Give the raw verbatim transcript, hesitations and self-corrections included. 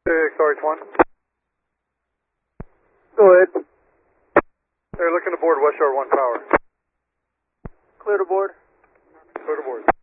X R H one. Go ahead. They're looking to board West Shore one Power. Clear to board. Clear to board.